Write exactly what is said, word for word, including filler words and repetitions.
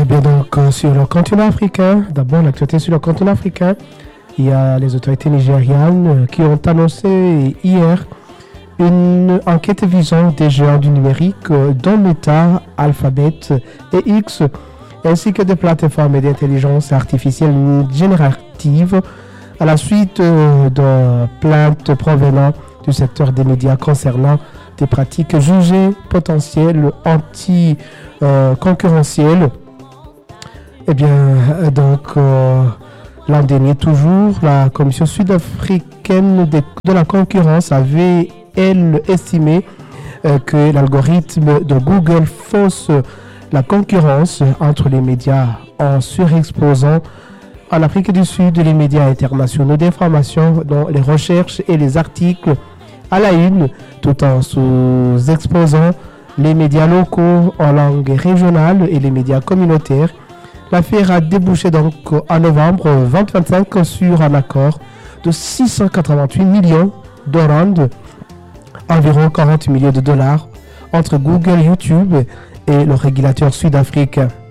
bien donc euh, sur le continent africain, d'abord l'actualité sur le continent africain, il y a les autorités nigérianes euh, qui ont annoncé hier une enquête visant des géants du numérique euh, dont Meta, Alphabet et X, ainsi que des plateformes d'intelligence artificielle générative à la suite euh, de plaintes provenant du secteur des médias concernant des pratiques jugées potentielles anti-concurrentielles. Euh, eh bien, donc, euh, l'an dernier toujours, la Commission sud-africaine de, de la concurrence avait, elle, estimé euh, que l'algorithme de Google fausse la concurrence entre les médias en surexposant en Afrique du Sud les médias internationaux d'information, dont les recherches et les articles à la une, tout en sous-exposant les médias locaux en langue régionale et les médias communautaires. L'affaire a débouché donc en novembre vingt vingt-cinq sur un accord de six cent quatre-vingt-huit millions de rands, environ quarante millions de dollars, entre Google, YouTube et le régulateur sud-africain.